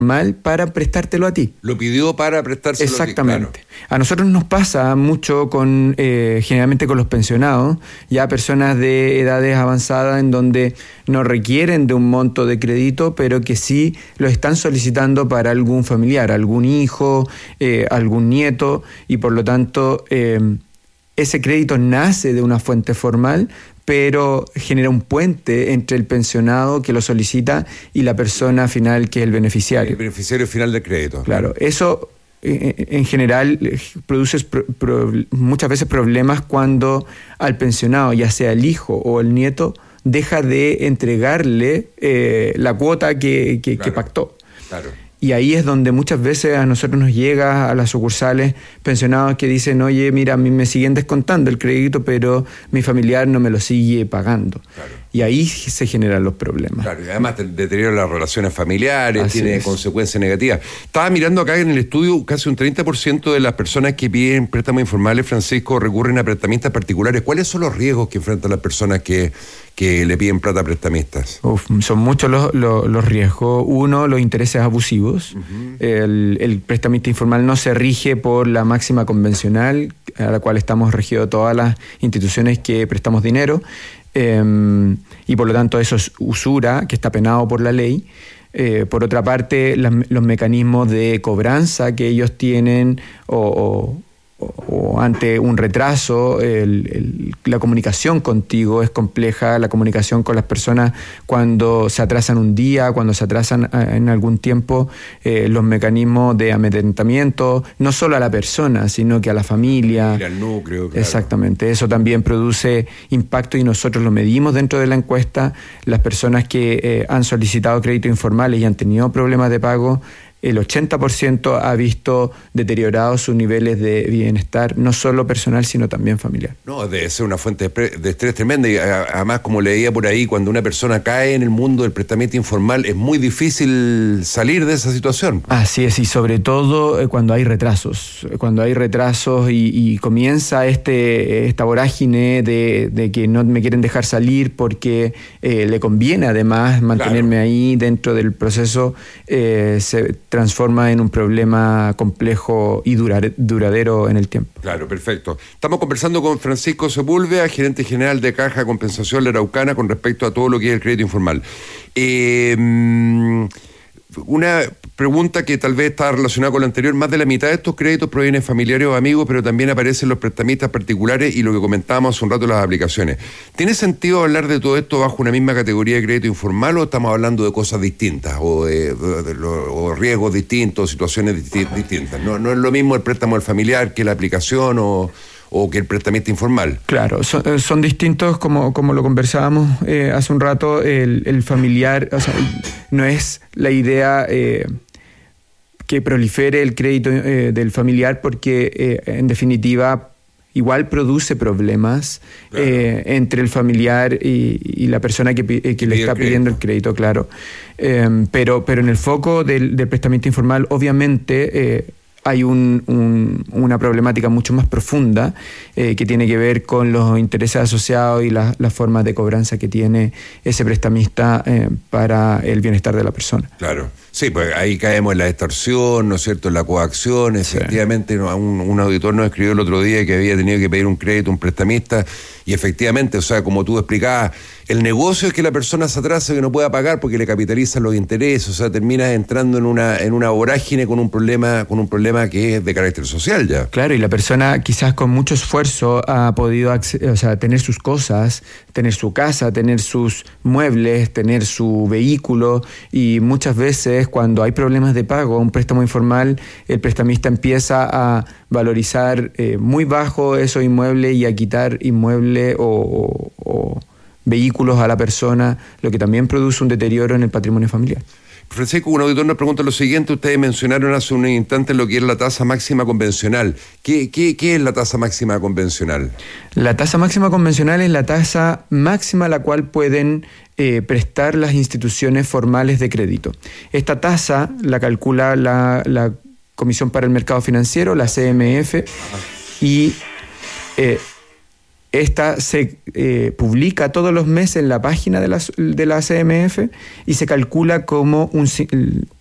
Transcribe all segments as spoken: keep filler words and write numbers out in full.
mal para prestártelo a ti. Lo pidió para prestárselo a ti. Exactamente. Claro. A nosotros nos pasa mucho con, eh, generalmente con los pensionados, ya personas de edades avanzadas en donde no requieren de un monto de crédito, pero que sí lo están solicitando para algún familiar, algún hijo, eh, algún nieto, y por lo tanto eh, ese crédito nace de una fuente formal, pero genera un puente entre el pensionado que lo solicita y la persona final que es el beneficiario. El beneficiario final del crédito. Claro, eso eh, en general produce pro, pro, muchas veces problemas cuando al pensionado, ya sea el hijo o el nieto, deja de entregarle eh, la cuota que, que, claro, que pactó. Claro. Y ahí es donde muchas veces a nosotros nos llega a las sucursales pensionados que dicen, oye, mira, a mí me siguen descontando el crédito, pero mi familiar no me lo sigue pagando. Claro. Y ahí se generan los problemas. Claro, y además deteriora las relaciones familiares, Así tiene es. consecuencias negativas. Estaba mirando acá en el estudio, casi un treinta por ciento de las personas que piden préstamos informales, Francisco, recurren a prestamistas particulares. ¿Cuáles son los riesgos que enfrentan las personas que, que le piden plata a prestamistas? Uf, son muchos los, los, los riesgos. Uno, los intereses abusivos. Uh-huh. El, el prestamista informal no se rige por la máxima convencional, a la cual estamos regidos todas las instituciones que prestamos dinero. Eh, y por lo tanto eso es usura, que está penado por la ley. Eh, por otra parte, las, los mecanismos de cobranza que ellos tienen o, o, o ante un retraso, el, el, la comunicación contigo es compleja, la comunicación con las personas cuando se atrasan un día, cuando se atrasan en algún tiempo, eh, los mecanismos de amedrentamiento, no solo a la persona, sino que a la familia. Y al núcleo, claro. Exactamente, eso también produce impacto y nosotros lo medimos dentro de la encuesta. Las personas que eh, han solicitado créditos informales y han tenido problemas de pago, el ochenta por ciento ha visto deteriorados sus niveles de bienestar, no solo personal, sino también familiar. No, debe ser una fuente de estrés tremenda y además, como leía por ahí, cuando una persona cae en el mundo del prestamista informal es muy difícil salir de esa situación. Así es, y sobre todo eh, cuando hay retrasos, cuando hay retrasos y, y comienza este esta vorágine de, de que no me quieren dejar salir porque eh, le conviene además mantenerme claro. ahí dentro del proceso, eh, se transforma en un problema complejo y durar, duradero en el tiempo. Claro, perfecto. Estamos conversando con Francisco Sepúlveda, gerente general de Caja Compensación La Araucana, con respecto a todo lo que es el crédito informal. Eh, una pregunta que tal vez está relacionada con la anterior: más de la mitad de estos créditos provienen familiares o amigos, pero también aparecen los prestamistas particulares y lo que comentábamos hace un rato, las aplicaciones. ¿Tiene sentido hablar de todo esto bajo una misma categoría de crédito informal o estamos hablando de cosas distintas o, de, de, de, de, o riesgos distintos, situaciones disti- distintas? No, no es lo mismo el préstamo del familiar que la aplicación o... o que el prestamista informal. Claro, son, son distintos, como, como lo conversábamos eh, hace un rato, el, el familiar, o sea, no es la idea eh, que prolifere el crédito eh, del familiar porque eh, en definitiva igual produce problemas claro. eh, entre el familiar y, y la persona que, eh, que le está pidiendo el crédito, claro. Eh, pero, pero en el foco del, del prestamista informal, obviamente, eh, hay un, un, una problemática mucho más profunda eh, que tiene que ver con los intereses asociados y las la formas de cobranza que tiene ese prestamista eh, para el bienestar de la persona. Claro, sí, pues ahí caemos en la extorsión, ¿no es cierto?, en la coacción. Efectivamente, sí. un, un auditor nos escribió el otro día que había tenido que pedir un crédito a un prestamista y efectivamente, o sea, como tú explicabas, el negocio es que la persona se atrasa, que no pueda pagar porque le capitalizan los intereses, o sea, terminas entrando en una en una vorágine con un problema con un problema que es de carácter social ya. Claro, y la persona quizás con mucho esfuerzo ha podido, o sea, tener sus cosas, tener su casa, tener sus muebles, tener su vehículo, y muchas veces cuando hay problemas de pago, un préstamo informal, el prestamista empieza a valorizar eh, muy bajo esos inmuebles y a quitar inmuebles o, o, o vehículos a la persona, lo que también produce un deterioro en el patrimonio familiar. Francisco, un auditor nos pregunta lo siguiente: ustedes mencionaron hace un instante lo que es la tasa máxima convencional. ¿Qué, qué, qué es la tasa máxima convencional? La tasa máxima convencional es la tasa máxima a la cual pueden eh, prestar las instituciones formales de crédito. Esta tasa la calcula la, la Comisión para el Mercado Financiero, la C M F, y eh, esta se eh, publica todos los meses en la página de la, de la C M F y se calcula como un,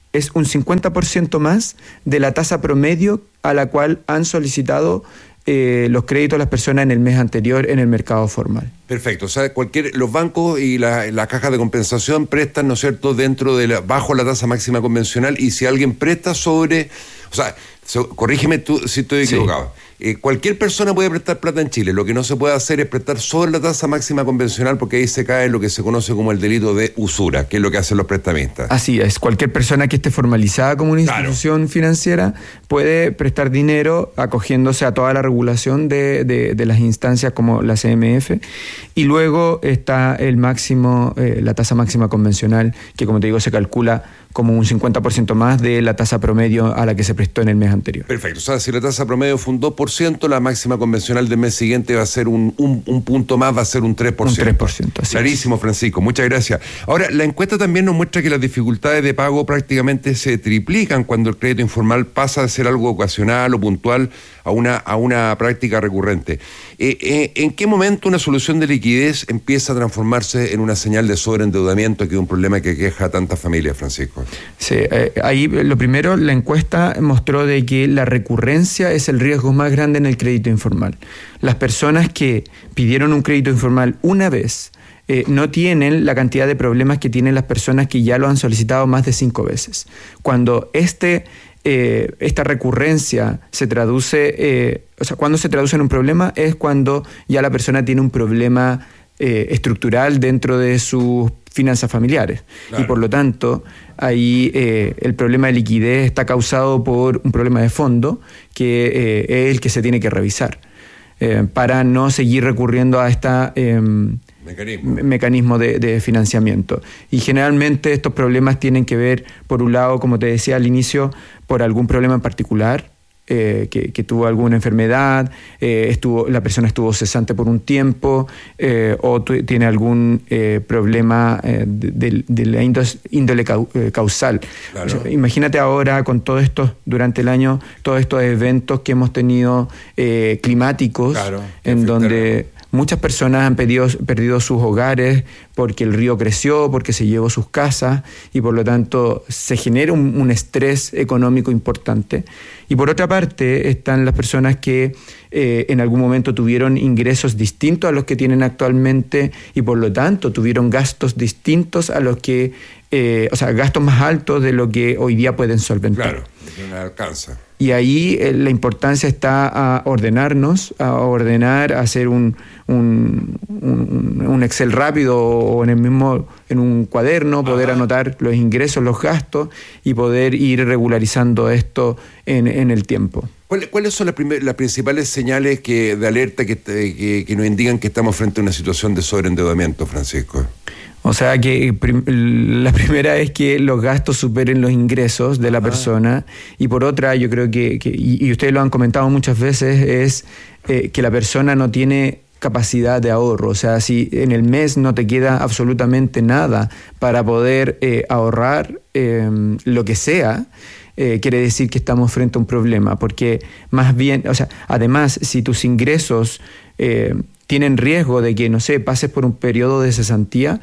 es un cincuenta por ciento más de la tasa promedio a la cual han solicitado eh, los créditos las personas en el mes anterior en el mercado formal. Perfecto, o sea, cualquier, los bancos y las la cajas de compensación prestan, ¿no es cierto?, dentro de la, bajo la tasa máxima convencional, y si alguien presta sobre, o sea, so, corrígeme tú si estoy equivocado. Sí. Eh, cualquier persona puede prestar plata en Chile, lo que no se puede hacer es prestar sobre la tasa máxima convencional, porque ahí se cae lo que se conoce como el delito de usura, que es lo que hacen los prestamistas. Así es, cualquier persona que esté formalizada como una institución claro. financiera puede prestar dinero acogiéndose a toda la regulación de, de, de las instancias como la C M F, y luego está el máximo, eh, la tasa máxima convencional, que como te digo se calcula como un cincuenta por ciento más de la tasa promedio a la que se prestó en el mes anterior. Perfecto, o sea, si la tasa promedio fue un dos por ciento, la máxima convencional del mes siguiente va a ser un, un, un punto más, va a ser un tres por ciento. Un tres por ciento, así Clarísimo, es. Francisco, muchas gracias. Ahora, la encuesta también nos muestra que las dificultades de pago prácticamente se triplican cuando el crédito informal pasa de ser algo ocasional o puntual a una, a una práctica recurrente. Eh, eh, ¿En qué momento una solución de liquidez empieza a transformarse en una señal de sobreendeudamiento, que es un problema que queja a tantas familias, Francisco? Sí, eh, ahí lo primero, la encuesta mostró de que la recurrencia es el riesgo más grande en el crédito informal. Las personas que pidieron un crédito informal una vez eh, no tienen la cantidad de problemas que tienen las personas que ya lo han solicitado más de cinco veces. Cuando este Eh, esta recurrencia se traduce, eh, o sea, cuando se traduce en un problema es cuando ya la persona tiene un problema eh, estructural dentro de sus finanzas familiares. Claro. Y por lo tanto, ahí eh, el problema de liquidez está causado por un problema de fondo que eh, es el que se tiene que revisar eh, para no seguir recurriendo a esta Eh, Mecanismo, mecanismo de, de financiamiento. Y generalmente estos problemas tienen que ver, por un lado, como te decía al inicio, por algún problema en particular, eh, que, que tuvo alguna enfermedad, eh, estuvo, la persona estuvo cesante por un tiempo, eh, o tu, tiene algún eh, problema eh, de, de, de la índole causal. Claro. O sea, imagínate ahora con todo esto, durante el año, todos estos eventos que hemos tenido eh, climáticos, claro, en donde muchas personas han perdido, perdido sus hogares porque el río creció, porque se llevó sus casas, y por lo tanto se genera un, un estrés económico importante. Y por otra parte están las personas que eh, en algún momento tuvieron ingresos distintos a los que tienen actualmente y por lo tanto tuvieron gastos distintos a los que, eh, o sea, gastos más altos de lo que hoy día pueden solventar. Claro, no alcanza. Y ahí eh, la importancia está a ordenarnos, a ordenar, a hacer un, un, un, un Excel rápido o en el mismo, en un cuaderno, poder Ajá. anotar los ingresos, los gastos y poder ir regularizando esto en, en el tiempo. ¿Cuáles son las, primer, las principales señales que, de alerta que, que, que nos indican que estamos frente a una situación de sobreendeudamiento, Francisco? O sea que prim- la primera es que los gastos superen los ingresos de la ah. persona, y por otra yo creo que, que y, y ustedes lo han comentado muchas veces, es eh, que la persona no tiene capacidad de ahorro. O sea, si en el mes no te queda absolutamente nada para poder eh, ahorrar eh, lo que sea, eh, quiere decir que estamos frente a un problema, porque más bien, o sea, además, si tus ingresos eh, tienen riesgo de que, no sé, pases por un periodo de cesantía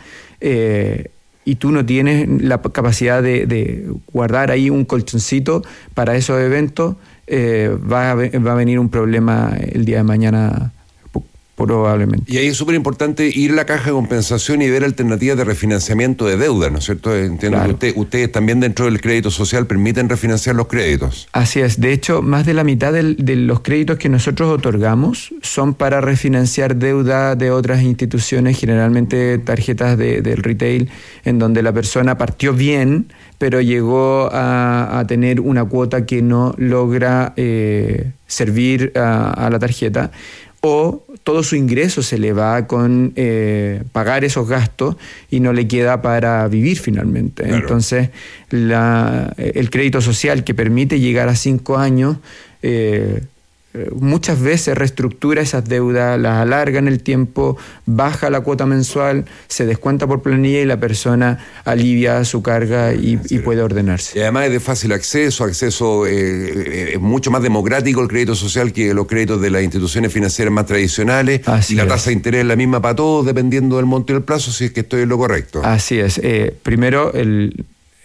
eh, y tú no tienes la capacidad de, de guardar ahí un colchoncito para esos eventos, eh, va, a, va a venir un problema el día de mañana probablemente. Y ahí es súper importante ir a la caja de compensación y ver alternativas de refinanciamiento de deuda, ¿no es cierto? Entiendo claro. que usted, ustedes también dentro del crédito social permiten refinanciar los créditos. Así es. De hecho, más de la mitad del, de los créditos que nosotros otorgamos son para refinanciar deuda de otras instituciones, generalmente tarjetas de, del retail, en donde la persona partió bien, pero llegó a, a tener una cuota que no logra eh, servir a, a la tarjeta, o todo su ingreso se le va con eh, pagar esos gastos y no le queda para vivir finalmente. Claro. Entonces, la, el crédito social que permite llegar a cinco años, eh, muchas veces reestructura esas deudas, las alarga en el tiempo, baja la cuota mensual, se descuenta por planilla y la persona alivia su carga y, y puede ordenarse. Y además es de fácil acceso, acceso eh, eh, mucho más democrático el crédito social que los créditos de las instituciones financieras más tradicionales. Así y la es. Tasa de interés es la misma para todos, dependiendo del monto y el plazo, si es que estoy en lo correcto. Así es. Eh, primero, el...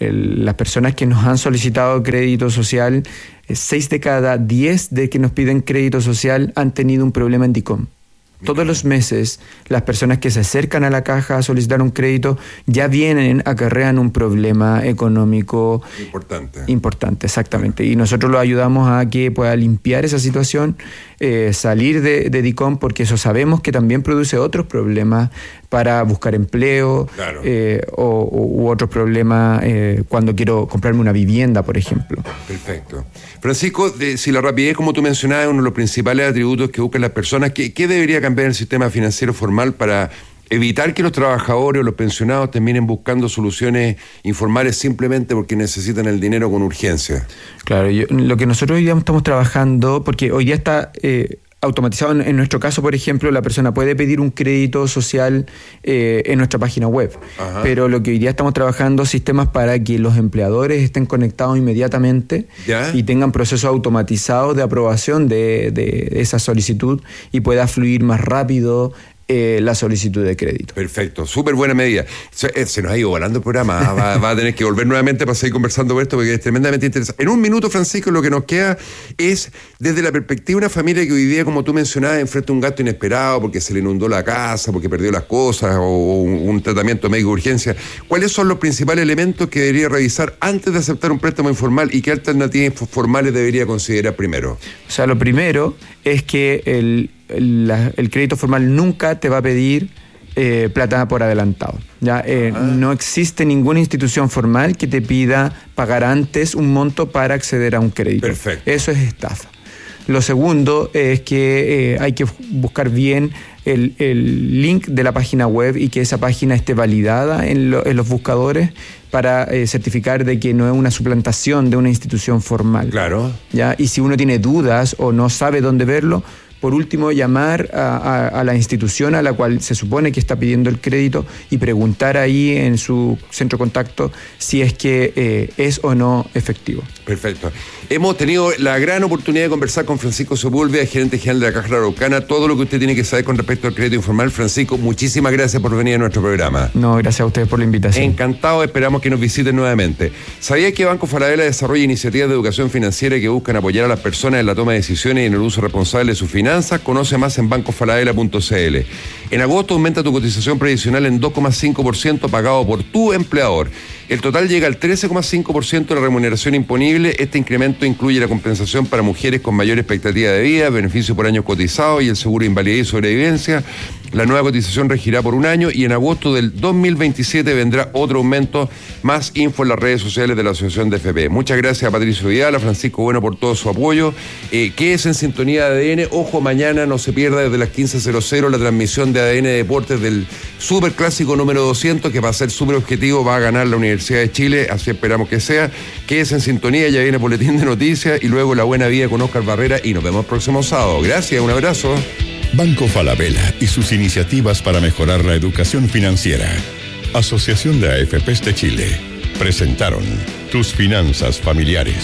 el, las personas que nos han solicitado crédito social, seis de cada diez de que nos piden crédito social han tenido un problema en DICOM. Todos los meses, las personas que se acercan a la caja a solicitar un crédito ya vienen, acarrean un problema económico importante. Importante, exactamente. Y nosotros lo ayudamos a que pueda limpiar esa situación, eh, salir de, de DICOM, porque eso sabemos que también produce otros problemas para buscar empleo, claro. eh, o, u otros problemas eh, cuando quiero comprarme una vivienda, por ejemplo. Perfecto. Francisco, de, si la rapidez, como tú mencionabas, es uno de los principales atributos que buscan las personas, ¿qué, qué debería cambiar en el sistema financiero formal para evitar que los trabajadores o los pensionados terminen buscando soluciones informales simplemente porque necesitan el dinero con urgencia? Claro, yo, lo que nosotros hoy día estamos trabajando, porque hoy día está eh, automatizado, en, en nuestro caso, por ejemplo, la persona puede pedir un crédito social eh, en nuestra página web. Ajá. Pero lo que hoy día estamos trabajando, sistemas para que los empleadores estén conectados inmediatamente. ¿Ya? Y tengan procesos automatizados de aprobación de, de, de esa solicitud y pueda fluir más rápido Eh, la solicitud de crédito. Perfecto, súper buena medida. Se, eh, se nos ha ido volando el programa, va, va a tener que volver nuevamente para seguir conversando por esto porque es tremendamente interesante. En un minuto, Francisco, lo que nos queda es, desde la perspectiva de una familia que hoy día, como tú mencionabas, enfrenta un gasto inesperado porque se le inundó la casa, porque perdió las cosas o, o un, un tratamiento médico de urgencia, ¿cuáles son los principales elementos que debería revisar antes de aceptar un préstamo informal y qué alternativas formales debería considerar primero? O sea, lo primero es que el El, la, el crédito formal nunca te va a pedir eh, plata por adelantado. ¿Ya? Eh, ah. No existe ninguna institución formal que te pida pagar antes un monto para acceder a un crédito. Perfecto. Eso es estafa. Lo segundo es que eh, hay que buscar bien el, el link de la página web y que esa página esté validada en, lo, en los buscadores para eh, certificar de que no es una suplantación de una institución formal. Claro. ¿Ya? Y si uno tiene dudas o no sabe dónde verlo, por último, llamar a, a, a la institución a la cual se supone que está pidiendo el crédito y preguntar ahí en su centro de contacto si es que eh, es o no efectivo. Perfecto. Hemos tenido la gran oportunidad de conversar con Francisco Sepúlveda, gerente general de la Caja Araucana, todo lo que usted tiene que saber con respecto al crédito informal. Francisco, muchísimas gracias por venir a nuestro programa. No, gracias a ustedes por la invitación. Encantado, esperamos que nos visiten nuevamente. ¿Sabía que Banco Falabella desarrolla iniciativas de educación financiera que buscan apoyar a las personas en la toma de decisiones y en el uso responsable de sus finanzas? Conoce más en banco falabella punto c l. En agosto aumenta tu cotización previsional en dos coma cinco por ciento pagado por tu empleador. El total llega al trece coma cinco por ciento de la remuneración imponible. Este incremento incluye la compensación para mujeres con mayor expectativa de vida, beneficio por años cotizados y el seguro de invalidez y sobrevivencia. La nueva cotización regirá por un año y en agosto del dos mil veintisiete vendrá otro aumento. Más info en las redes sociales de la Asociación de F P. Muchas gracias a Patricio Vidal, a Francisco Bueno por todo su apoyo. Eh, quédese en sintonía de A D N. Ojo, mañana no se pierda desde las quince cero cero la transmisión de A D N Deportes del Superclásico número doscientos, que va a ser súper objetivo, va a ganar la Universidad de Chile, así esperamos que sea. Quédese en sintonía, ya viene el boletín de noticias y luego La Buena Vida con Oscar Barrera y nos vemos el próximo sábado. Gracias, un abrazo. Banco Falabella y sus iniciativas para mejorar la educación financiera. Asociación de A F Pes de Chile. Presentaron Tus Finanzas Familiares.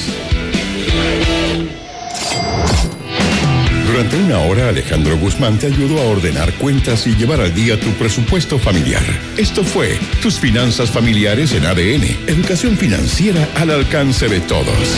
Durante una hora, Alejandro Guzmán te ayudó a ordenar cuentas y llevar al día tu presupuesto familiar. Esto fue Tus Finanzas Familiares en A D N. Educación financiera al alcance de todos.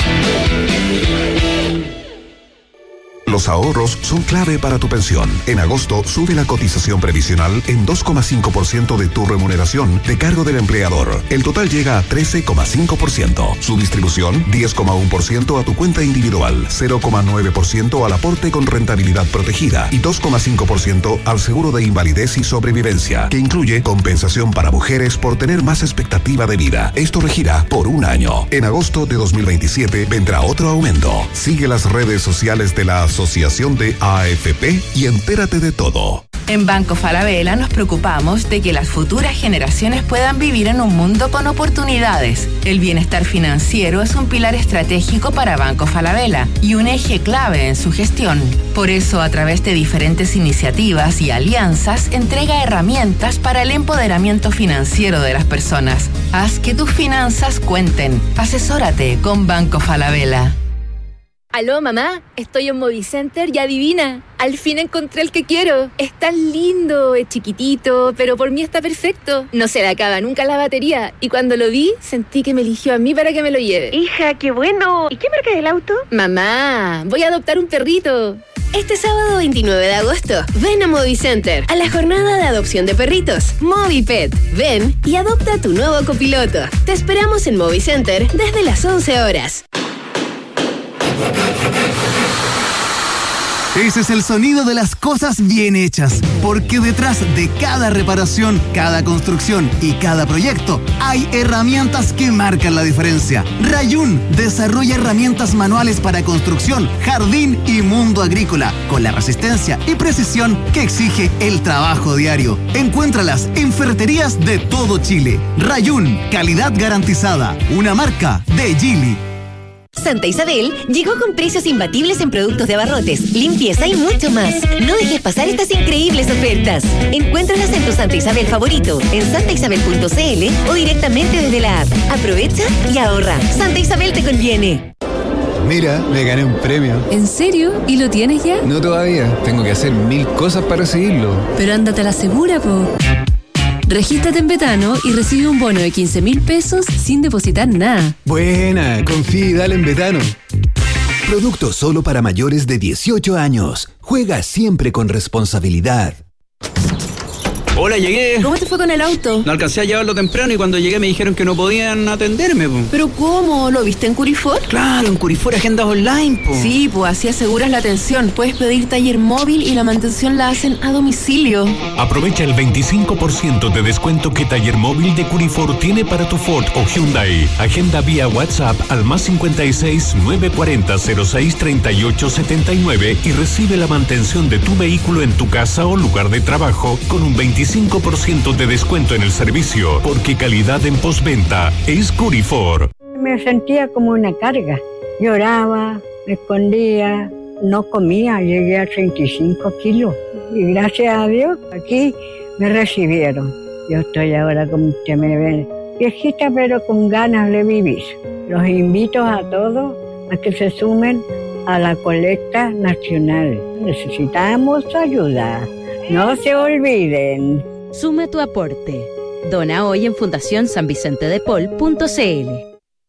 Los ahorros son clave para tu pensión. En agosto, sube la cotización previsional en dos coma cinco por ciento de tu remuneración de cargo del empleador. El total llega a trece coma cinco por ciento. Su distribución, diez coma uno por ciento a tu cuenta individual, cero coma nueve por ciento al aporte con rentabilidad protegida y dos coma cinco por ciento al seguro de invalidez y sobrevivencia, que incluye compensación para mujeres por tener más expectativa de vida. Esto regirá por un año. En agosto de dos mil veintisiete vendrá otro aumento. Sigue las redes sociales de la Asociación de A F P y entérate de todo. En Banco Falabella nos preocupamos de que las futuras generaciones puedan vivir en un mundo con oportunidades. El bienestar financiero es un pilar estratégico para Banco Falabella y un eje clave en su gestión. Por eso, a través de diferentes iniciativas y alianzas, entrega herramientas para el empoderamiento financiero de las personas. Haz que tus finanzas cuenten. Asesórate con Banco Falabella. Aló, mamá, estoy en Movicenter y adivina, al fin encontré el que quiero. Es tan lindo, es chiquitito, pero por mí está perfecto. No se le acaba nunca la batería y cuando lo vi, sentí que me eligió a mí para que me lo lleve. Hija, qué bueno. ¿Y qué marca es el auto? Mamá, voy a adoptar un perrito. Este sábado veintinueve de agosto, ven a Movicenter, a la jornada de adopción de perritos, Movipet. Ven y adopta tu nuevo copiloto. Te esperamos en Movicenter desde las once horas. Ese es el sonido de las cosas bien hechas, porque detrás de cada reparación, cada construcción y cada proyecto hay herramientas que marcan la diferencia. Rayun desarrolla herramientas manuales para construcción, jardín y mundo agrícola, con la resistencia y precisión que exige el trabajo diario. Encuéntralas en ferreterías de todo Chile. Rayun, calidad garantizada, una marca de Geely. Santa Isabel llegó con precios imbatibles en productos de abarrotes, limpieza y mucho más. No dejes pasar estas increíbles ofertas. Encuéntralas en tu Santa Isabel favorito, en santa isabel punto c l o directamente desde la app. Aprovecha y ahorra. Santa Isabel te conviene. Mira, me gané un premio. ¿En serio? ¿Y lo tienes ya? No todavía. Tengo que hacer mil cosas para recibirlo. Pero ándate a la segura, po. Regístrate en Betano y recibe un bono de quince mil pesos sin depositar nada. Buena, confía y dale en Betano. Producto solo para mayores de dieciocho años. Juega siempre con responsabilidad. Hola, llegué. ¿Cómo te fue con el auto? No alcancé a llevarlo temprano y cuando llegué me dijeron que no podían atenderme, po. ¿Pero cómo? ¿Lo viste en Curifor? Claro, en Curifor Agendas Online, po. Sí, pues así aseguras la atención. Puedes pedir taller móvil y la mantención la hacen a domicilio. Aprovecha el veinticinco por ciento de descuento que Taller Móvil de Curifor tiene para tu Ford o Hyundai. Agenda vía WhatsApp al más cincuenta y seis, novecientos cuarenta, cero seis, treinta y ocho setenta y nueve y recibe la mantención de tu vehículo en tu casa o lugar de trabajo con un veinticinco por ciento de descuento en el servicio, porque calidad en postventa es Curifor. Me sentía como una carga. Lloraba, me escondía, no comía, llegué a treinta y cinco kilos. Y gracias a Dios, aquí me recibieron. Yo estoy ahora, como usted me ve, viejita, pero con ganas de vivir. Los invito a todos a que se sumen a la colecta nacional. Necesitamos ayuda. No se olviden. Suma tu aporte. Dona hoy en fundación san vicente de paul punto c l.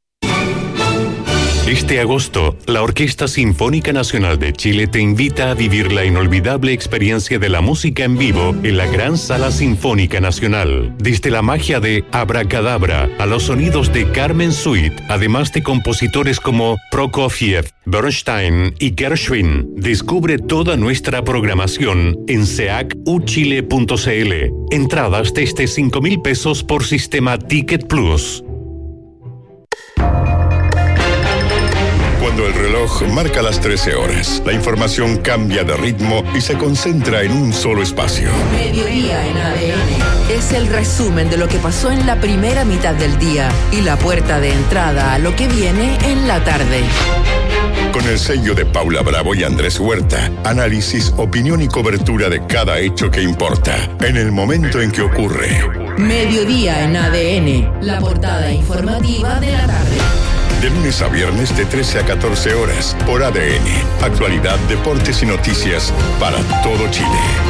Este agosto, la Orquesta Sinfónica Nacional de Chile te invita a vivir la inolvidable experiencia de la música en vivo en la Gran Sala Sinfónica Nacional. Desde la magia de Abracadabra a los sonidos de Carmen Suite, además de compositores como Prokofiev, Bernstein y Gershwin. Descubre toda nuestra programación en seac u chile punto c l. Entradas desde cinco mil pesos por sistema Ticket Plus. Cuando el reloj marca las trece horas, la información cambia de ritmo y se concentra en un solo espacio. Mediodía en A D N. Es el resumen de lo que pasó en la primera mitad del día y la puerta de entrada a lo que viene en la tarde. Con el sello de Paula Bravo y Andrés Huerta, análisis, opinión y cobertura de cada hecho que importa, en el momento en que ocurre. Mediodía en A D N, la portada informativa de la tarde. De lunes a viernes de trece a catorce horas por A D N. Actualidad, deportes y noticias para todo Chile.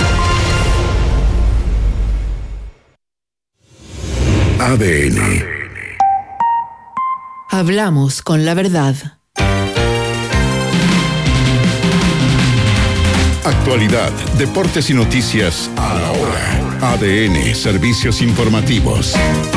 A D N. Hablamos con la verdad. Actualidad, deportes y noticias a la hora. A D N, servicios informativos.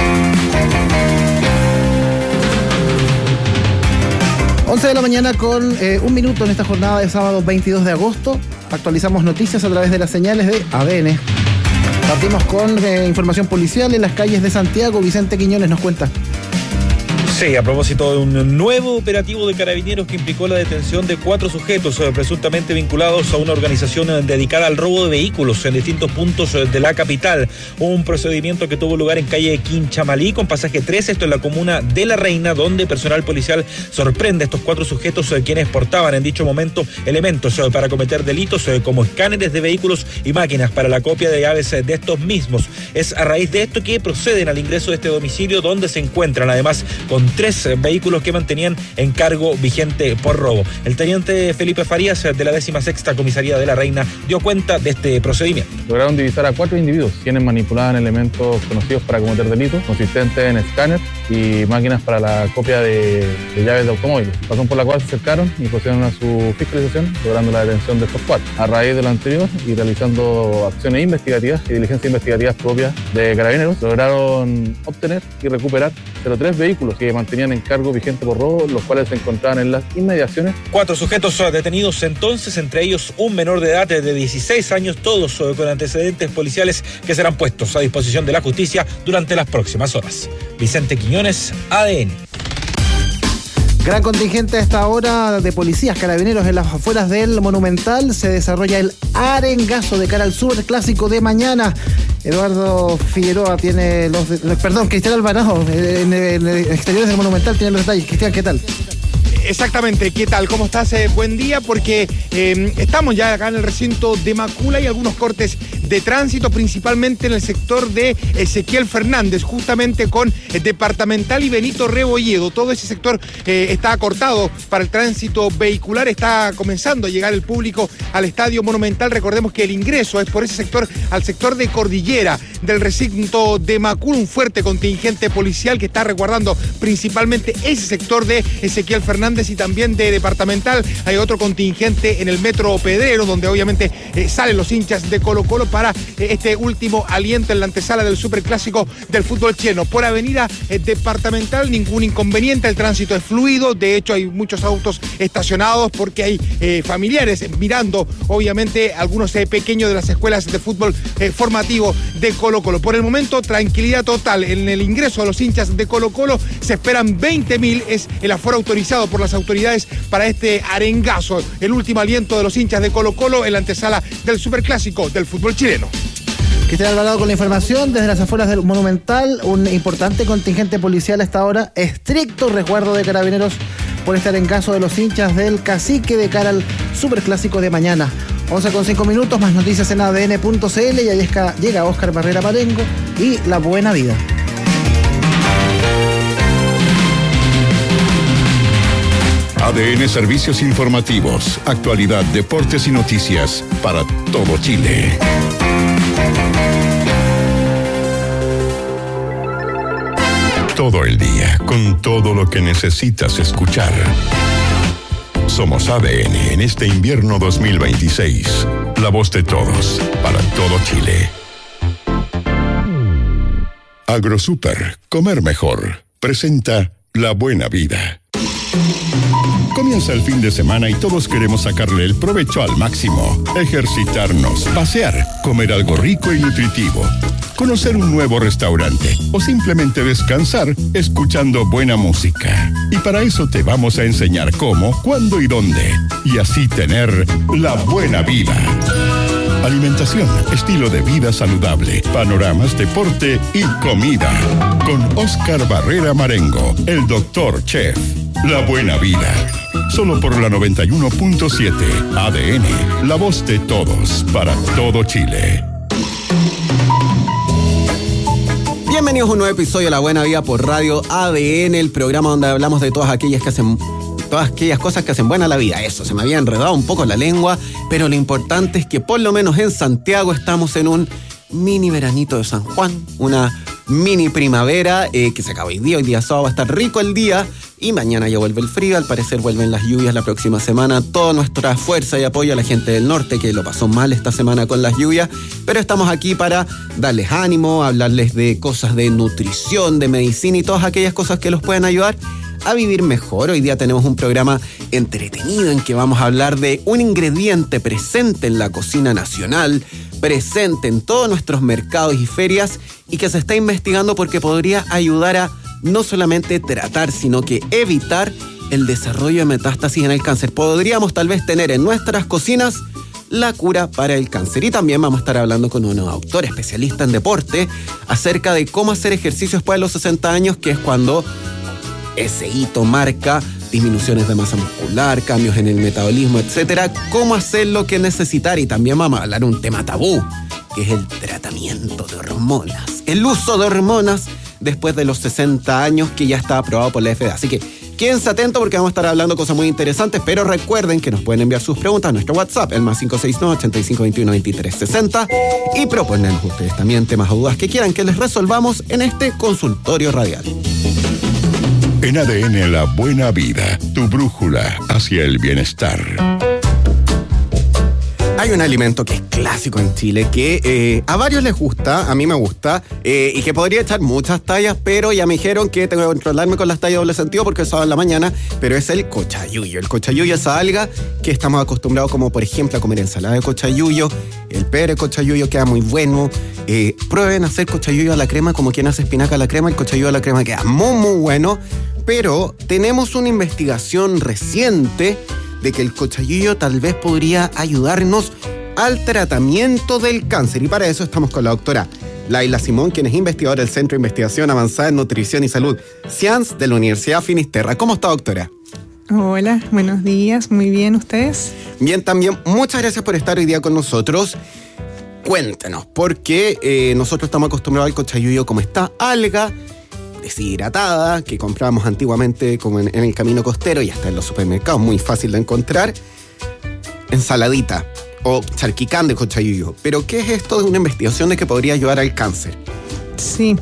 once de la mañana con eh, un minuto en esta jornada de sábado veintidós de agosto. Actualizamos noticias a través de las señales de A D N. Partimos con eh, información policial en las calles de Santiago. Vicente Quiñones nos cuenta. Sí, a propósito de un nuevo operativo de carabineros que implicó la detención de cuatro sujetos eh, presuntamente vinculados a una organización eh, dedicada al robo de vehículos en distintos puntos eh, de la capital. Un procedimiento que tuvo lugar en calle Quinchamalí con pasaje tres, esto en la comuna de La Reina, donde personal policial sorprende a estos cuatro sujetos eh, quienes portaban en dicho momento elementos eh, para cometer delitos eh, como escáneres de vehículos y máquinas para la copia de llaves eh, de estos mismos. Es a raíz de esto que proceden al ingreso de este domicilio, donde se encuentran además con tres vehículos que mantenían en cargo vigente por robo. El teniente Felipe Farías, de la décima sexta Comisaría de la Reina, dio cuenta de este procedimiento. Lograron divisar a cuatro individuos quienes manipulaban elementos conocidos para cometer delitos, consistentes en escáner y máquinas para la copia de, de llaves de automóviles, razón por la cual se acercaron y procedieron a su fiscalización, logrando la detención de estos cuatro. A raíz de lo anterior y realizando acciones investigativas y diligencias investigativas propias de Carabineros, lograron obtener y recuperar cero tres vehículos que mantenían en cargo vigente por robo, los cuales se encontraban en las inmediaciones. Cuatro sujetos detenidos entonces, entre ellos un menor de edad de dieciséis años, todos con antecedentes policiales que serán puestos a disposición de la justicia durante las próximas horas. Vicente Quiñones, A D N. Gran contingente a esta hora de policías, carabineros en las afueras del Monumental. Se desarrolla el arengazo de cara al superclásico de mañana. Eduardo Figueroa tiene los... De, perdón, Cristian Alvarado, en el exterior del Monumental tiene los detalles. Cristian, ¿qué tal? Exactamente, ¿qué tal? ¿Cómo estás? Eh, buen día, porque eh, estamos ya acá en el recinto de Macula y algunos cortes de tránsito, principalmente en el sector de Ezequiel Fernández, justamente con eh, Departamental y Benito Rebolledo. Todo ese sector eh, está cortado para el tránsito vehicular, está comenzando a llegar el público al Estadio Monumental. Recordemos que el ingreso es por ese sector al sector de Cordillera del recinto de Macula, un fuerte contingente policial que está resguardando principalmente ese sector de Ezequiel Fernández y también de Departamental. Hay otro contingente en el Metro Pedrero, donde obviamente eh, salen los hinchas de Colo Colo para eh, este último aliento en la antesala del superclásico del fútbol chileno. Por avenida eh, Departamental, ningún inconveniente, el tránsito es fluido, de hecho hay muchos autos estacionados porque hay eh, familiares mirando, obviamente, algunos eh, pequeños de las escuelas de fútbol eh, formativo de Colo Colo. Por el momento, tranquilidad total en el ingreso a los hinchas de Colo Colo. Se esperan veinte mil, es el aforo autorizado por las autoridades para este arengazo, el último aliento de los hinchas de Colo Colo en la antesala del superclásico del fútbol chileno. Cristian Alvarado con la información desde las afueras del Monumental. Un importante contingente policial a esta hora, estricto resguardo de carabineros por este arengazo de los hinchas del Cacique de cara al superclásico de mañana. once con cinco minutos, más noticias en A D N punto C L y ahí llega Óscar Barrera Marengo y La Buena Vida. A D N Servicios Informativos, actualidad, deportes y noticias para todo Chile. Todo el día, con todo lo que necesitas escuchar. Somos A D N en este invierno dos mil veintiséis. La voz de todos, para todo Chile. AgroSuper, comer mejor, presenta La Buena Vida. Comienza el fin de semana y todos queremos sacarle el provecho al máximo. Ejercitarnos, pasear, comer algo rico y nutritivo, conocer un nuevo restaurante o simplemente descansar escuchando buena música. Y para eso te vamos a enseñar cómo, cuándo y dónde. Y así tener la buena vida. Alimentación, estilo de vida saludable, panoramas, deporte y comida. Con Óscar Barrera Marengo, el doctor Chef. La Buena Vida. Solo por la noventa y uno punto siete A D N, la voz de todos, para todo Chile. Bienvenidos a un nuevo episodio de La Buena Vida por Radio A D N, el programa donde hablamos de todas aquellas que hacen... todas aquellas cosas que hacen buena la vida. Eso, se me había enredado un poco la lengua, pero lo importante es que por lo menos en Santiago estamos en un mini veranito de San Juan, una mini primavera eh, que se acaba hoy día. Hoy día sábado va a estar rico el día y mañana ya vuelve el frío. Al parecer vuelven las lluvias la próxima semana. Toda nuestra fuerza y apoyo a la gente del norte que lo pasó mal esta semana con las lluvias, pero estamos aquí para darles ánimo, hablarles de cosas de nutrición, de medicina y todas aquellas cosas que los pueden ayudar a vivir mejor. Hoy día tenemos un programa entretenido en que vamos a hablar de un ingrediente presente en la cocina nacional, presente en todos nuestros mercados y ferias y que se está investigando porque podría ayudar a no solamente tratar, sino que evitar el desarrollo de metástasis en el cáncer. Podríamos tal vez tener en nuestras cocinas la cura para el cáncer. Y también vamos a estar hablando con un doctor especialista en deporte acerca de cómo hacer ejercicio después de los sesenta años, que es cuando ese hito marca disminuciones de masa muscular, cambios en el metabolismo, etcétera. Cómo hacer lo que necesitar. Y también vamos a hablar de un tema tabú, que es el tratamiento de hormonas, el uso de hormonas después de los sesenta años, que ya está aprobado por la F D A. Así que quédense atentos porque vamos a estar hablando cosas muy interesantes, pero recuerden que nos pueden enviar sus preguntas a nuestro WhatsApp, el más cinco seis nueve, ochenta y cinco veintiuno, veintitrés sesenta, y proponernos ustedes también temas o dudas que quieran que les resolvamos en este consultorio radial. En A D N La Buena Vida, tu brújula hacia el bienestar. Hay un alimento que es clásico en Chile, que eh, a varios les gusta, a mí me gusta, eh, y que podría echar muchas tallas, pero ya me dijeron que tengo que controlarme con las tallas de doble sentido porque es sábado en la mañana, pero es el cochayuyo. El cochayuyo es esa alga que estamos acostumbrados, como por ejemplo a comer ensalada de cochayuyo, el pere cochayuyo queda muy bueno. Eh, prueben hacer cochayuyo a la crema, como quien hace espinaca a la crema, el cochayuyo a la crema queda muy muy bueno, pero tenemos una investigación reciente de que el cochayuyo tal vez podría ayudarnos al tratamiento del cáncer. Y para eso estamos con la doctora Laila Simón, quien es investigadora del Centro de Investigación Avanzada en Nutrición y Salud, C I A N S, de la Universidad Finisterra. ¿Cómo está, doctora? Hola, buenos días, muy bien, ¿ustedes? Bien, también. Muchas gracias por estar hoy día con nosotros. Cuéntenos, porque eh, nosotros estamos acostumbrados al cochayuyo como esta alga deshidratada que comprábamos antiguamente como en, en el camino costero y hasta en los supermercados, muy fácil de encontrar, ensaladita o charquicán de cochayuyo. Pero ¿qué es esto de una investigación de que podría ayudar al cáncer? Sí,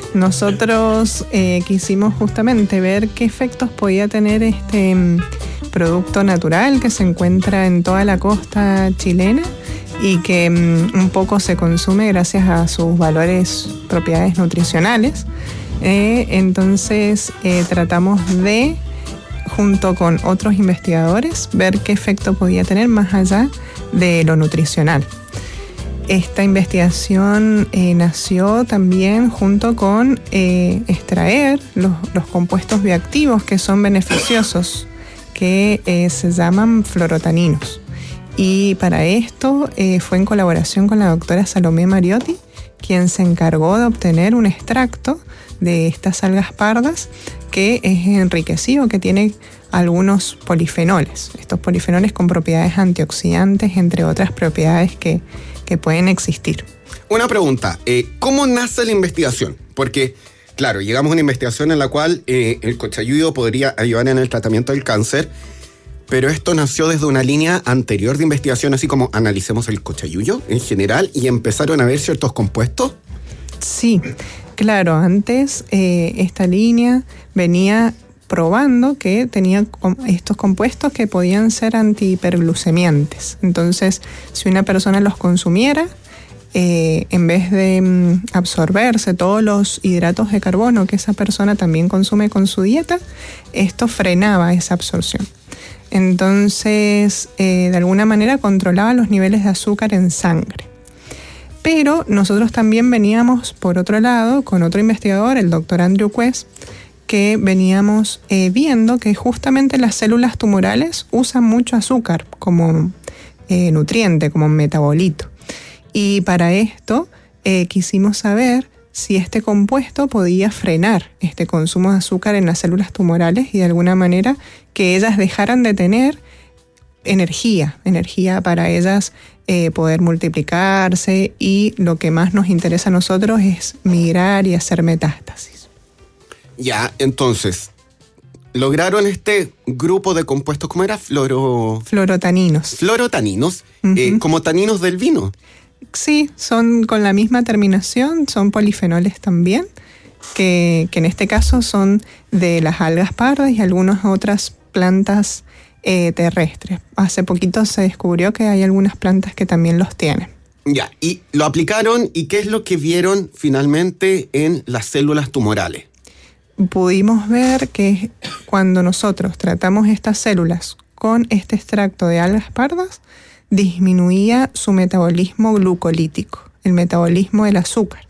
nosotros eh, quisimos justamente ver qué efectos podía tener este mm, producto natural que se encuentra en toda la costa chilena y que mm, un poco se consume gracias a sus valores, propiedades nutricionales. Eh, entonces eh, tratamos de, junto con otros investigadores, ver qué efecto podía tener más allá de lo nutricional. Esta investigación eh, nació también junto con eh, extraer los, los compuestos bioactivos que son beneficiosos, que eh, se llaman fluorotaninos. Y para esto eh, fue en colaboración con la doctora Salomé Mariotti, quien se encargó de obtener un extracto de estas algas pardas que es enriquecido, que tiene algunos polifenoles. Estos polifenoles con propiedades antioxidantes, entre otras propiedades que, que pueden existir. Una pregunta, eh, ¿cómo nace la investigación? Porque, claro, llegamos a una investigación en la cual eh, el cochayuyo podría ayudar en el tratamiento del cáncer, pero esto nació desde una línea anterior de investigación, así como analicemos el cochayuyo en general y empezaron a ver ciertos compuestos. Sí, claro, antes eh, esta línea venía probando que tenía estos compuestos que podían ser antihiperglucemiantes. Entonces, si una persona los consumiera, eh, en vez de mm, absorberse todos los hidratos de carbono que esa persona también consume con su dieta, esto frenaba esa absorción. Entonces, eh, de alguna manera controlaba los niveles de azúcar en sangre. Pero nosotros también veníamos, por otro lado, con otro investigador, el doctor Andrew Quest, que veníamos eh, viendo que justamente las células tumorales usan mucho azúcar como eh, nutriente, como metabolito. Y para esto eh, quisimos saber si este compuesto podía frenar este consumo de azúcar en las células tumorales y de alguna manera que ellas dejaran de tener energía, energía para ellas eh, poder multiplicarse, y lo que más nos interesa a nosotros es migrar y hacer metástasis. Ya, entonces, lograron este grupo de compuestos, ¿cómo era? Floro... Fluorotaninos. Fluorotaninos, uh-huh. eh, como taninos del vino. Sí, son con la misma terminación, son polifenoles también, que, que en este caso son de las algas pardas y algunas otras plantas eh, terrestres. Hace poquito se descubrió que hay algunas plantas que también los tienen. Ya, y lo aplicaron, ¿y qué es lo que vieron finalmente en las células tumorales? Pudimos ver que cuando nosotros tratamos estas células con este extracto de algas pardas, disminuía su metabolismo glucolítico, el metabolismo del azúcar.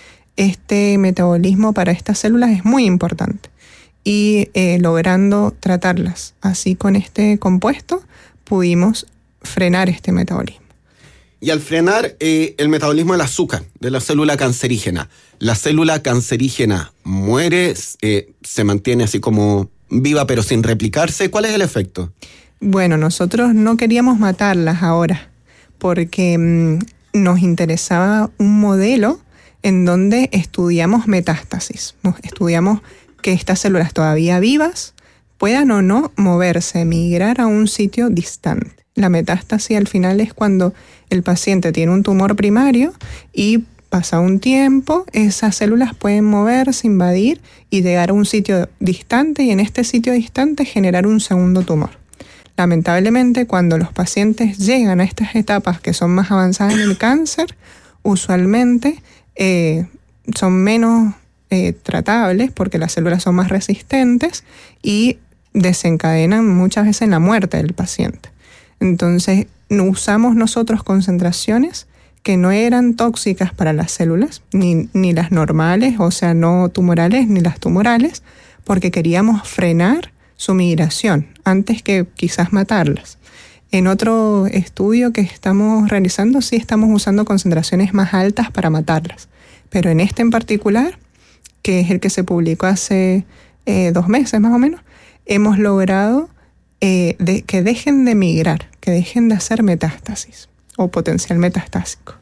Este metabolismo para estas células es muy importante y eh, logrando tratarlas así con este compuesto, pudimos frenar este metabolismo. Y al frenar eh, el metabolismo del azúcar, de la célula cancerígena, ¿la célula cancerígena muere, eh, se mantiene así como viva pero sin replicarse? ¿Cuál es el efecto? Bueno, nosotros no queríamos matarlas ahora porque mmm, nos interesaba un modelo en donde estudiamos metástasis. Estudiamos que estas células todavía vivas puedan o no moverse, migrar a un sitio distante. La metástasis al final es cuando el paciente tiene un tumor primario y pasa un tiempo, esas células pueden moverse, invadir y llegar a un sitio distante y en este sitio distante generar un segundo tumor. Lamentablemente, cuando los pacientes llegan a estas etapas que son más avanzadas en el cáncer, usualmente eh, son menos eh, tratables porque las células son más resistentes y desencadenan muchas veces la muerte del paciente. Entonces, usamos nosotros concentraciones que no eran tóxicas para las células, ni, ni las normales, o sea, no tumorales, ni las tumorales, porque queríamos frenar su migración antes que quizás matarlas. En otro estudio que estamos realizando, sí estamos usando concentraciones más altas para matarlas, pero en este en particular, que es el que se publicó hace eh, dos meses más o menos, hemos logrado eh, de, que dejen de migrar, que dejen de hacer metástasis o potencial metastásico.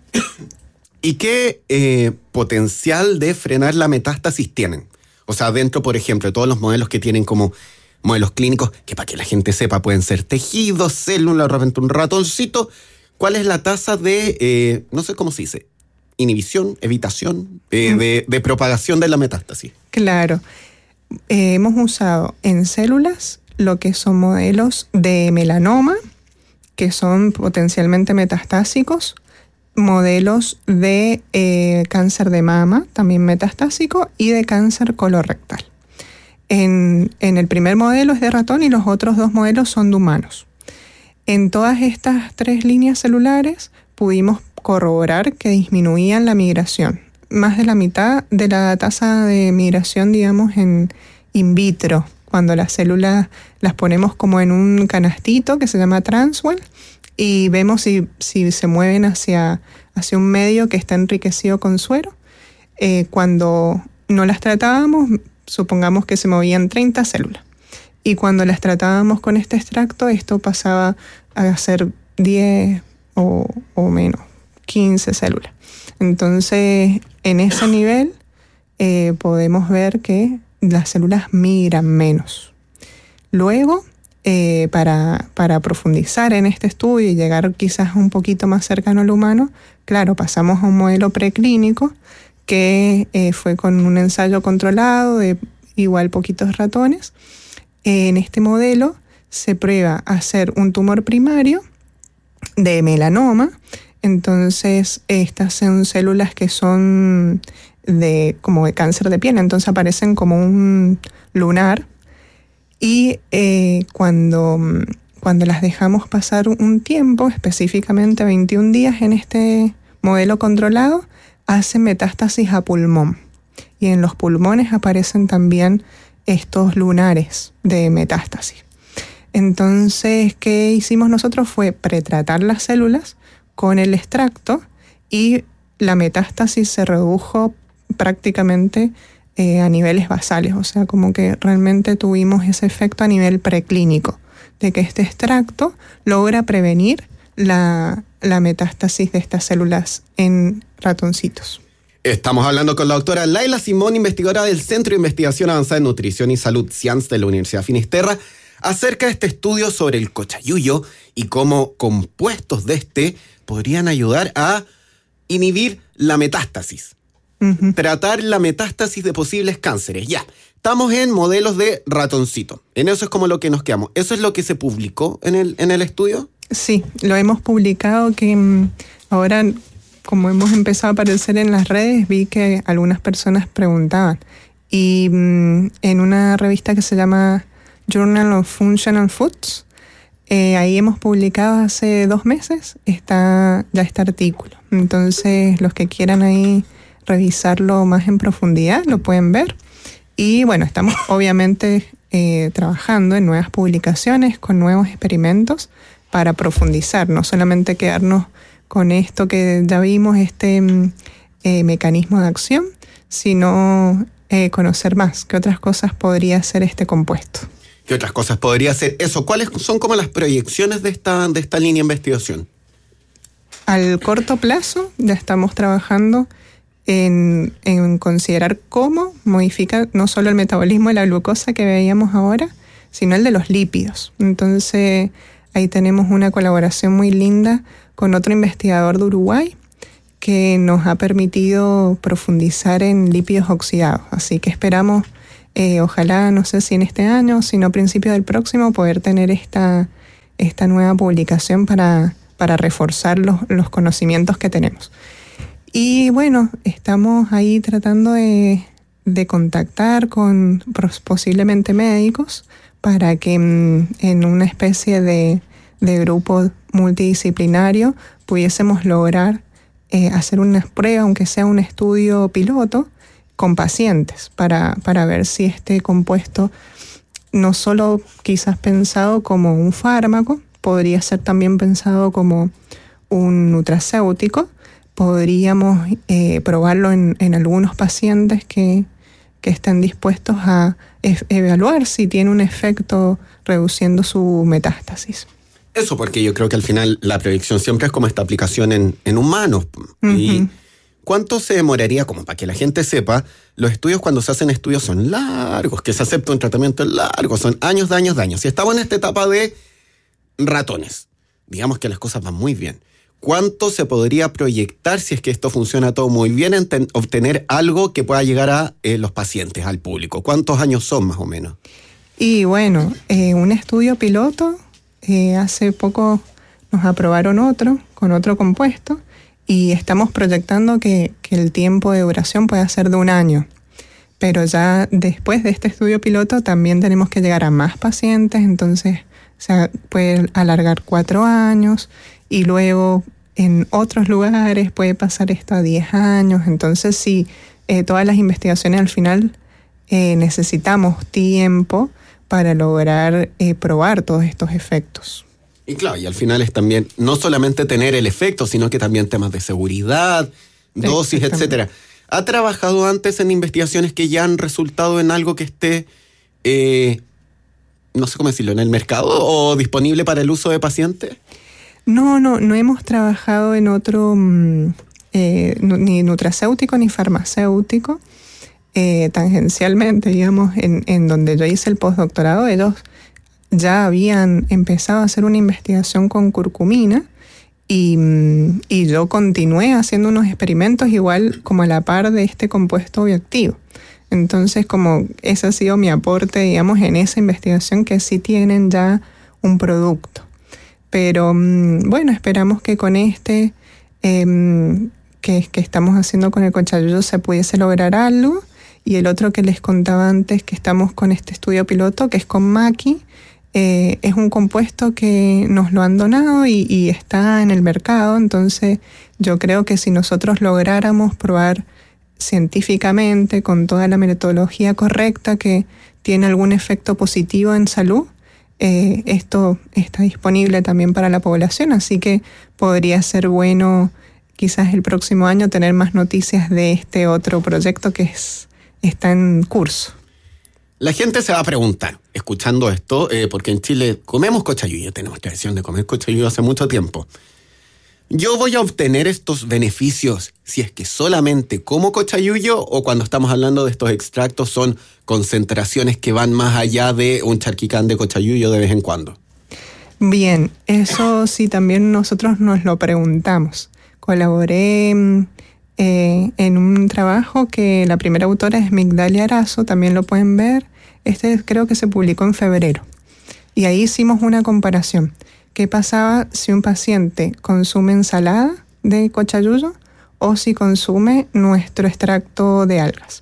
¿Y qué eh, potencial de frenar la metástasis tienen? O sea, dentro, por ejemplo, de todos los modelos que tienen como modelos clínicos, que para que la gente sepa pueden ser tejidos, células, de repente un ratoncito, ¿cuál es la tasa de, eh, no sé cómo se dice, inhibición, evitación, eh, de, de propagación de la metástasis? Claro. Eh, hemos usado en células lo que son modelos de melanoma, que son potencialmente metastásicos, modelos de eh, cáncer de mama, también metastásico, y de cáncer colorectal. En, en el primer modelo es de ratón y los otros dos modelos son de humanos. En todas estas tres líneas celulares pudimos corroborar que disminuían la migración. Más de la mitad de la tasa de migración, digamos, en in vitro, cuando las células las ponemos como en un canastito que se llama Transwell y vemos si, si se mueven hacia, hacia un medio que está enriquecido con suero. Eh, cuando no las tratábamos, supongamos que se movían treinta células. Y cuando las tratábamos con este extracto, esto pasaba a ser diez o, o menos, quince células. Entonces, en ese nivel eh, podemos ver que las células migran menos. Luego, eh, para, para profundizar en este estudio y llegar quizás un poquito más cercano al humano, claro, pasamos a un modelo preclínico que eh, fue con un ensayo controlado de igual poquitos ratones. Eh, en este modelo se prueba hacer un tumor primario de melanoma. Entonces, estas son células que son de como de cáncer de piel, entonces aparecen como un lunar y eh, cuando, cuando las dejamos pasar un tiempo, específicamente veintiún días en este modelo controlado, hacen metástasis a pulmón y en los pulmones aparecen también estos lunares de metástasis. Entonces, ¿qué hicimos nosotros? Fue pretratar las células con el extracto y la metástasis se redujo prácticamente eh, a niveles basales, o sea, como que realmente tuvimos ese efecto a nivel preclínico, de que este extracto logra prevenir la, la metástasis de estas células en ratoncitos. Estamos hablando con la doctora Laila Simón, investigadora del Centro de Investigación Avanzada en Nutrición y Salud C I A N S de la Universidad Finisterra, acerca de este estudio sobre el cochayuyo y cómo compuestos de este podrían ayudar a inhibir la metástasis. Uh-huh. Tratar la metástasis de posibles cánceres. Ya, estamos en modelos de ratoncito. En eso es como lo que nos quedamos. ¿Eso es lo que se publicó en el, en el estudio? Sí, lo hemos publicado, que um, ahora, como hemos empezado a aparecer en las redes, vi que algunas personas preguntaban. Y um, en una revista que se llama Journal of Functional Foods, eh, ahí hemos publicado hace dos meses está ya este artículo. Entonces, los que quieran ahí revisarlo más en profundidad lo pueden ver. Y bueno, estamos obviamente eh, trabajando en nuevas publicaciones con nuevos experimentos para profundizar, no solamente quedarnos con esto que ya vimos, este eh, mecanismo de acción, sino eh, conocer más qué otras cosas podría hacer este compuesto. ¿Qué otras cosas podría hacer eso? ¿Cuáles son como las proyecciones de esta, de esta línea de investigación? Al corto plazo ya estamos trabajando en, en considerar cómo modifica no solo el metabolismo de la glucosa que veíamos ahora, sino el de los lípidos. Entonces, ahí tenemos una colaboración muy linda con otro investigador de Uruguay que nos ha permitido profundizar en lípidos oxidados. Así que esperamos, eh, ojalá, no sé si en este año, sino a principios del próximo, poder tener esta, esta nueva publicación para, para reforzar los, los conocimientos que tenemos. Y bueno, estamos ahí tratando de, de contactar con posiblemente médicos para que en, en una especie de, de grupo multidisciplinario pudiésemos lograr eh, hacer una prueba, aunque sea un estudio piloto, con pacientes para, para ver si este compuesto, no solo quizás pensado como un fármaco, podría ser también pensado como un nutracéutico. Podríamos eh, probarlo en, en algunos pacientes que, que estén dispuestos a e- evaluar si tiene un efecto reduciendo su metástasis. Eso, porque yo creo que al final la proyección siempre es como esta aplicación en, en humanos. Uh-huh. ¿Y cuánto se demoraría? Como para que la gente sepa, los estudios, cuando se hacen estudios, son largos, que se acepta un tratamiento largo, son años, de años, de años. Si estamos en esta etapa de ratones, digamos que las cosas van muy bien. ¿Cuánto se podría proyectar, si es que esto funciona todo muy bien, en ten, obtener algo que pueda llegar a eh, los pacientes, al público? ¿Cuántos años son más o menos? Y bueno, eh, un estudio piloto, eh, hace poco nos aprobaron otro, con otro compuesto, y estamos proyectando que, que el tiempo de duración pueda ser de un año. Pero ya después de este estudio piloto también tenemos que llegar a más pacientes, entonces se puede alargar cuatro años, y luego en otros lugares puede pasar esto a diez años. Entonces sí, eh, todas las investigaciones al final eh, necesitamos tiempo para lograr eh, probar todos estos efectos. Y claro, y al final es también no solamente tener el efecto, sino que también temas de seguridad, dosis, etcétera. ¿Ha trabajado antes en investigaciones que ya han resultado en algo que esté, eh, no sé cómo decirlo, en el mercado o disponible para el uso de pacientes? No, no, no hemos trabajado en otro, eh, ni nutracéutico ni farmacéutico, eh, tangencialmente, digamos, en, en donde yo hice el postdoctorado. Ellos ya habían empezado a hacer una investigación con curcumina y, y yo continué haciendo unos experimentos igual como a la par de este compuesto bioactivo. Entonces, como ese ha sido mi aporte, digamos, en esa investigación, que sí tienen ya un producto. Pero bueno, esperamos que con este eh, que, que estamos haciendo con el cochayuyo se pudiese lograr algo. Y el otro que les contaba antes, que estamos con este estudio piloto, que es con Maqui, eh, es un compuesto que nos lo han donado y, y está en el mercado. Entonces yo creo que si nosotros lográramos probar científicamente, con toda la metodología correcta, que tiene algún efecto positivo en salud, Eh, esto está disponible también para la población, así que podría ser bueno quizás el próximo año tener más noticias de este otro proyecto que es, está en curso. La gente se va a preguntar, escuchando esto, eh, porque en Chile comemos cochayuyo, tenemos tradición de comer cochayuyo hace mucho tiempo. ¿Yo voy a obtener estos beneficios si es que solamente como cochayuyo, o cuando estamos hablando de estos extractos son concentraciones que van más allá de un charquicán de cochayuyo de vez en cuando? Bien, eso sí también nosotros nos lo preguntamos. Colaboré eh, en un trabajo que la primera autora es Migdalia Arazo, también lo pueden ver. Este creo que se publicó en febrero. Y ahí hicimos una comparación. ¿Qué pasaba si un paciente consume ensalada de cochayuyo o si consume nuestro extracto de algas?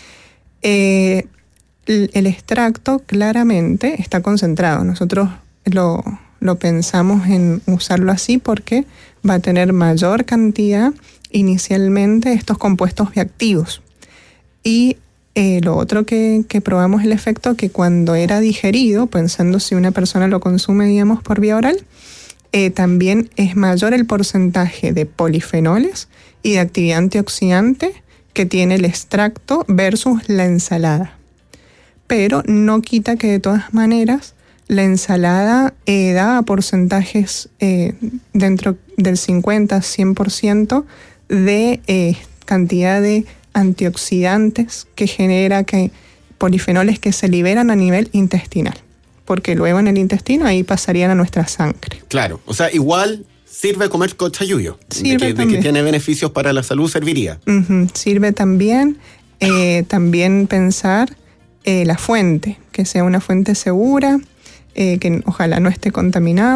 Eh, el, el extracto claramente está concentrado. Nosotros lo, lo pensamos en usarlo así porque va a tener mayor cantidad inicialmente de estos compuestos bioactivos. Y Eh, lo otro que, que probamos el efecto, que cuando era digerido, pensando si una persona lo consume, digamos, por vía oral, eh, también es mayor el porcentaje de polifenoles y de actividad antioxidante que tiene el extracto versus la ensalada. Pero no quita que de todas maneras la ensalada eh, da porcentajes eh, dentro del cincuenta a cien por ciento de eh, cantidad de antioxidantes que genera que polifenoles que se liberan a nivel intestinal, porque luego en el intestino ahí pasarían a nuestra sangre. Claro, o sea, igual sirve comer cochayuyo, Sirve de, que, de que tiene beneficios para la salud, serviría. Uh-huh. Sirve también, eh, también pensar eh, la fuente, que sea una fuente segura, eh, que ojalá no esté contaminada.